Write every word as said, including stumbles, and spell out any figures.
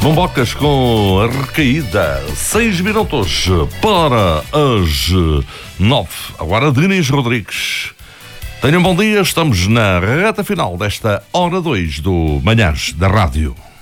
Bombocas com a recaída, seis minutos para as nove. Agora Dinis Rodrigues. Tenham um bom dia, estamos na reta final desta hora dois do Manhãs da Rádio.